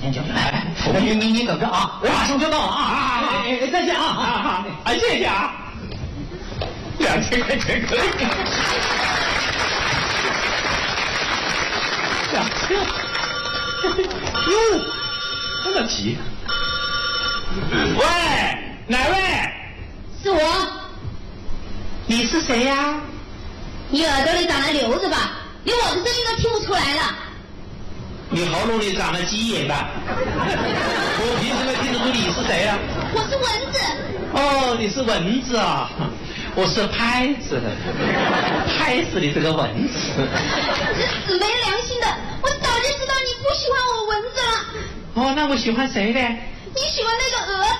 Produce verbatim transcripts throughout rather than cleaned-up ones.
天就来。你你你等着啊，我马上就到了啊！哎哎，再见啊！啊啊！谢谢啊！两千块钱可以。两千。哟，那么急。喂，哪位？ 是我。 你是谁呀？ 你耳朵里长了瘤子吧？连我的声音都听不出来了。 你喉咙里长了鸡眼吧？我凭什么听得出你是谁啊？ 我是蚊子。 哦，你是蚊子啊！我是拍子，拍死你这个蚊子！ 你死没良心的！我早就知道你不喜欢我蚊子了。 哦，那我喜欢谁呢？ 你喜欢那个蛾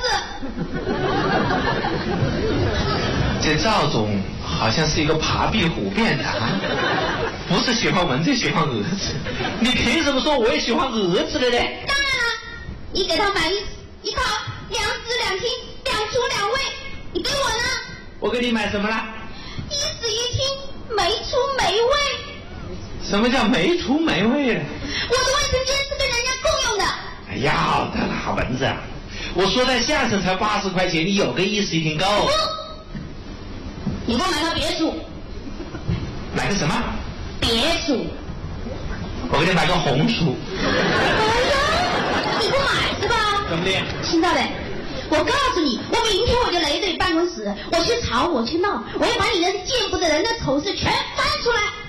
子。 这赵总好像是一个爬壁虎变的啊，不是喜欢蚊子，喜欢蛾子。你凭什么说我也喜欢蛾子的呢？ 当然了，你给他买一一套两室两厅两厨两卫，你给我呢？ 我给你买什么了？ 一室一厅，没厨没卫。 什么叫没厨没卫呢？ 我的卫生间是跟人家共用的。 哎要的啦，蚊子，我说在相声才八十块钱，你有个一室一厅够。 不，你给我买套别墅。 买个什么？ 别墅。 我给你买个红薯。 哎呀，你不买是吧？ 怎么的？ 听到没？我告诉你，我明天我就来这里办公室，我去吵，我去闹，我要把你那见不得人的丑事全翻出来。